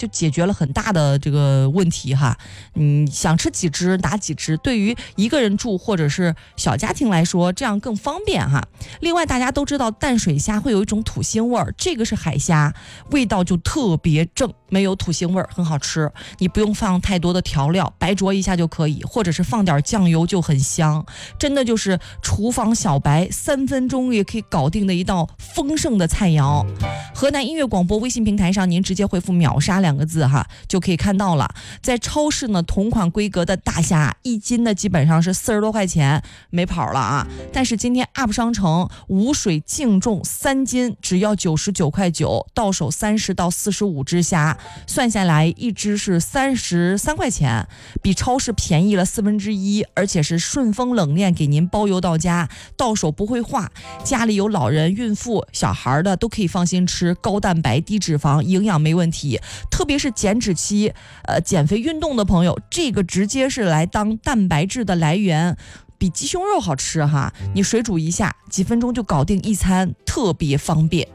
就解决了很大的这个问题哈。想吃几只打几只，对于一个人住或者是小家庭来说，这样更方便哈。另外大家都知道淡水虾会有一种土腥味儿，这个是海虾，味道就特别正，没有土腥味儿，很好吃。你不用放太多的调料，白灼一下就可以，或者是放点酱油就很香，真的就是厨房小白3分钟也可以搞定的一道丰盛的菜肴。河南音乐广播微信平台上，您直接回复秒杀2个字哈，就可以看到了。在超市呢，同款规格的大虾1斤呢基本上是40多块钱，没跑了啊。但是今天 UP 商城无水净重3斤只要99.9块，到手30到45只虾，算下来一只是33块钱，比超市便宜了1/4，而且是顺丰冷链给您包邮到家，到手不会化。家里有老人、孕妇、小孩的都可以放心吃，高蛋白、低脂肪，营养没问题。特别是减脂期、减肥运动的朋友，这个直接是来当蛋白质的来源。比鸡胸肉好吃哈，你水煮一下，几分钟就搞定一餐，特别方便。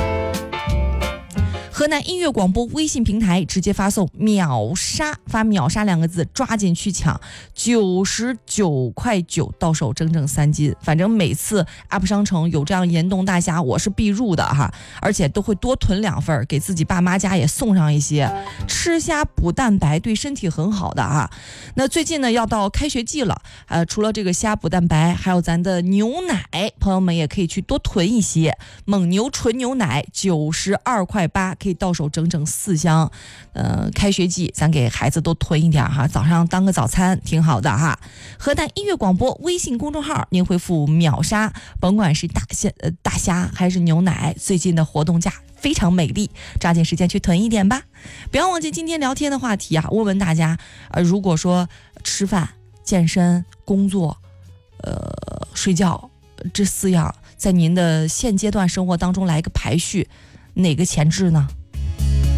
河南音乐广播微信平台直接发送秒杀，发秒杀2个字，抓紧去抢，99.9块，到手整整3斤。反正每次 UP 商城有这样严冻大虾，我是必入的哈，而且都会多囤2份，给自己爸妈家也送上一些。吃虾补蛋白，对身体很好的啊。那最近呢要到开学季了，除了这个虾补蛋白，还有咱的牛奶，朋友们也可以去多囤一些。蒙牛纯牛奶92.8块，可以到手整整4箱。开学季咱给孩子多囤一点哈，早上当个早餐挺好的哈。河南音乐广播微信公众号，您回复秒杀，甭管是大虾还是牛奶，最近的活动价非常美丽，抓紧时间去囤一点吧。不要忘记今天聊天的话题啊，问问大家，如果说吃饭、健身、工作、睡觉这4样，在您的现阶段生活当中来一个排序，哪个前置呢？